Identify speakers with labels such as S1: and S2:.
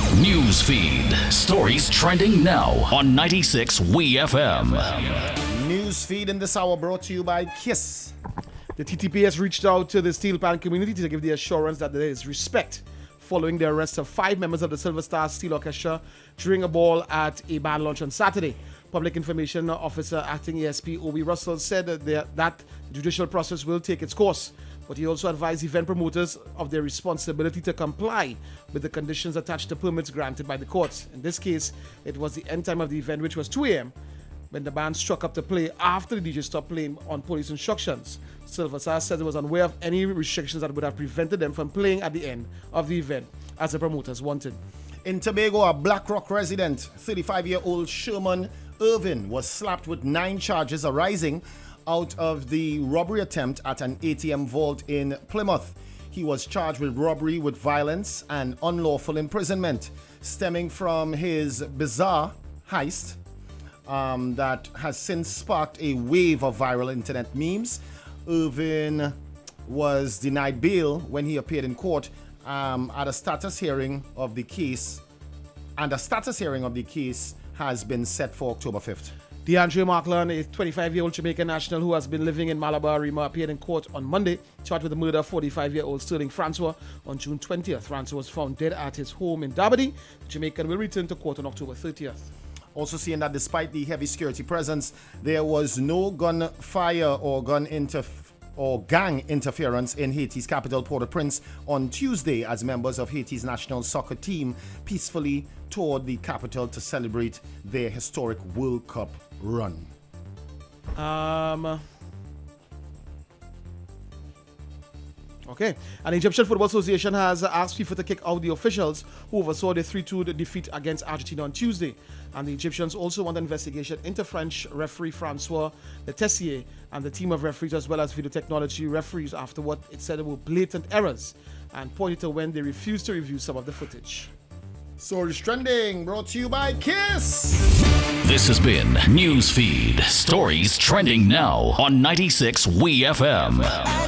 S1: News feed. Stories trending now on 96 WeFM.
S2: News feed in this hour brought to you by KISS.
S3: The TTP has reached out to the steel pan community to give the assurance that there is respect following the arrest of 5 members of the Silver Star Steel Orchestra during a ball at a band launch on Saturday. Public Information Officer Acting ASP Obi Russell said that the judicial process will take its course, but he also advised event promoters of their responsibility to comply with the conditions attached to permits granted by the courts. In this case, it was the end time of the event, which was 2 a.m., when the band struck up to play after the DJ stopped playing on police instructions. Silver Star said it was unaware of any restrictions that would have prevented them from playing at the end of the event, as the promoters wanted.
S2: In Tobago, a Black Rock resident, 35-year-old Sherman Irvin, was slapped with 9 charges arising out of the robbery attempt at an ATM vault in Plymouth. He was charged with robbery with violence and unlawful imprisonment, stemming from his bizarre heist that has since sparked a wave of viral internet memes. Irvin was denied bail when he appeared in court at a status hearing of the case, and a status hearing of the case has been set for October 5th.
S3: DeAndre Markland, a 25-year-old Jamaican national who has been living in Malabar, Rima, appeared in court on Monday, charged with the murder of 45-year-old Sterling Francois on June 20th. Francois was found dead at his home in Dabadi. The Jamaican will return to court on October 30th.
S2: Also seeing that despite the heavy security presence, there was no gunfire or gang interference in Haiti's capital, Port-au-Prince, on Tuesday, as members of Haiti's national soccer team peacefully toured the capital to celebrate their historic World Cup run.
S3: Okay. An Egyptian Football Association has asked FIFA to kick out the officials who oversaw the 3-2 defeat against Argentina on Tuesday. And the Egyptians also want an investigation into French referee Francois Letessier and the team of referees, as well as video technology referees, after what it said were blatant errors, and pointed to when they refused to review some of the footage.
S2: Stories Trending, brought to you by KISS.
S1: This has been News Feed. Stories trending now on 96 WeFM.